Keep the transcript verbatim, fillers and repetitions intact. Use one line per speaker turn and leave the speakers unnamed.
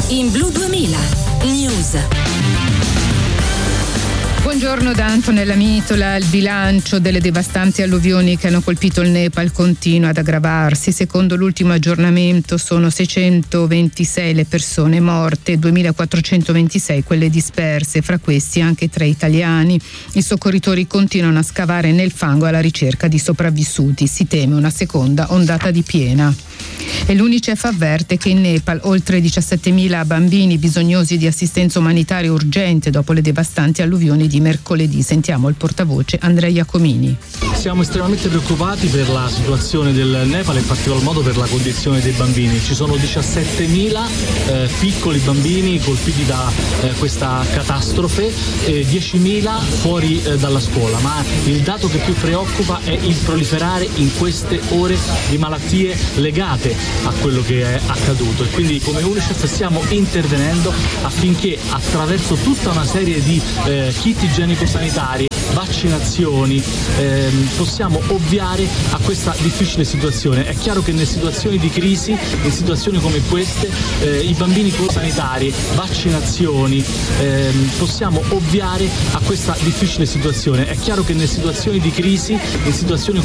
in Blu duemila News.
Buongiorno da Antonella Mitola. Il bilancio delle devastanti alluvioni che hanno colpito il Nepal continua ad aggravarsi. Secondo l'ultimo aggiornamento sono seicentoventisei le persone morte, duemilaquattrocentoventisei quelle disperse, fra questi anche tre italiani. I soccorritori continuano a scavare nel fango alla ricerca di sopravvissuti. Si teme una seconda ondata di piena. E l'Unicef avverte che in Nepal oltre diciassettemila bambini bisognosi di assistenza umanitaria urgente dopo le devastanti alluvioni di mercoledì. Sentiamo il portavoce Andrea Iacomini.
Siamo estremamente preoccupati per la situazione del Nepal e in particolar modo per la condizione dei bambini. Ci sono diciassettemila eh, piccoli bambini colpiti da eh, questa catastrofe, e diecimila fuori eh, dalla scuola, ma il dato che più preoccupa è il proliferare in queste ore di malattie legate a quello che è accaduto, e quindi come Unicef stiamo intervenendo affinché attraverso tutta una serie di eh, kit igienico-sanitari, vaccinazioni, ehm, possiamo ovviare a questa difficile situazione. È chiaro che nelle situazioni di crisi, in situazioni come queste, eh, i bambini con sanitari, vaccinazioni, ehm, possiamo ovviare a questa difficile situazione. È chiaro che nelle situazioni di crisi, in situazioni